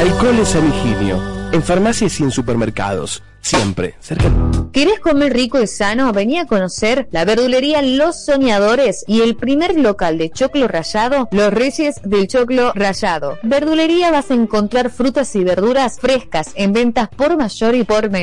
Alcoholes San Higinio, en farmacias y en supermercados, siempre cerca. ¿Querés comer rico y sano? Vení a conocer la verdulería Los Soñadores y el primer local de choclo rallado, Los Reyes del Choclo Rallado. Verdulería vas a encontrar frutas y verduras frescas en ventas por mayor y por menor.